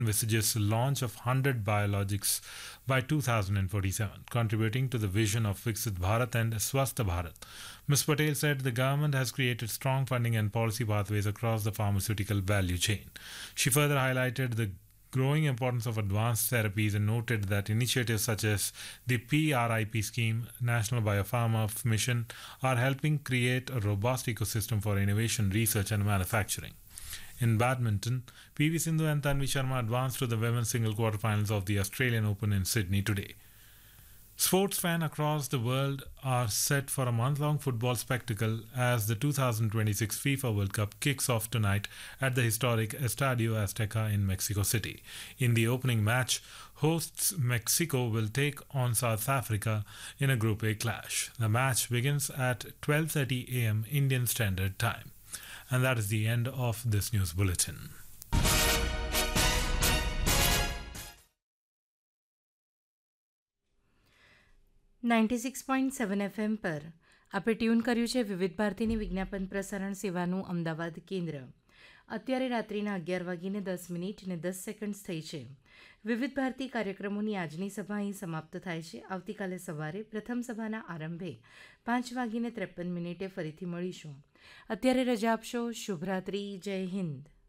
envisages the launch of 100 biologics by 2047, contributing to the vision of Viksit Bharat and Swasth Bharat. Ms. Patel said the government has created strong funding and policy pathways across the pharmaceutical value chain. She further highlighted the growing importance of advanced therapies and noted that initiatives such as the PRIP scheme, National Biopharma Mission, are helping create a robust ecosystem for innovation, research, and manufacturing. In badminton, PV Sindhu and Tanvi Sharma advanced to the women's single quarterfinals of the Australian Open in Sydney today. Sports fans across the world are set for a month-long football spectacle as the 2026 FIFA World Cup kicks off tonight at the historic Estadio Azteca in Mexico City. In the opening match, hosts Mexico will take on South Africa in a Group A clash. The match begins at 12:30 a.m. Indian Standard Time. And that is the end of this news bulletin. .7 FM પર આપણે tune કર્યું છે વિવિધ ભારતીની વિજ્ઞાપન પ્રસારણ સેવાનું અમદાવાદ કેન્દ્ર. અત્યારે રાત્રિના 11:10 અને 10 થઈ છે. વિવિધ ભારતી કાર્યક્રમોની આજની સભા અહીં સમાપ્ત થાય છે. આવતીકાલે સવારે પ્રથમ સભાના આરંભે 5:53 ફરીથી મળીશું. અત્યારે રજા આપશો. શુભરાત્રિ. જય હિન્દ.